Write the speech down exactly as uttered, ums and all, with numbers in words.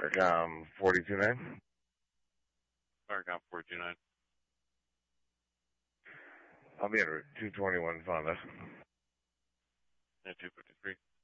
Firecom forty-two nine. Firecom forty-two nine. I'll be at two twenty-one Fonda. Yeah, two fifty-three.